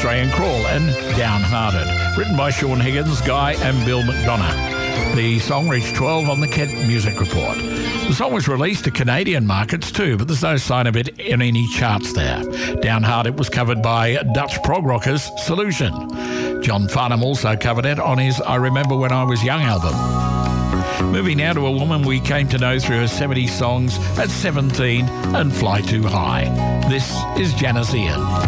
Australian Crawl and Downhearted, written by Sean Higgins, Guy and Bill McDonough. The song reached 12 on the Kent Music Report. The song was released to Canadian markets too, but there's no sign of it in any charts there. Downhearted was covered by Dutch prog rockers Solution. John Farnham also covered it on his I Remember When I Was Young album. Moving now to a woman we came to know through her 70s songs at 17 and Fly Too High. This is Janice Ian.